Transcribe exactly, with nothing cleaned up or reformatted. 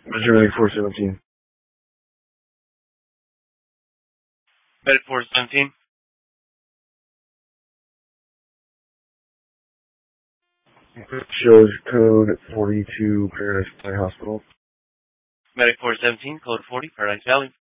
Medic four seventeen. Medic four seventeen. Shows code forty-two Paradise Valley Hospital. Medic four seventeen, code forty, Paradise Valley.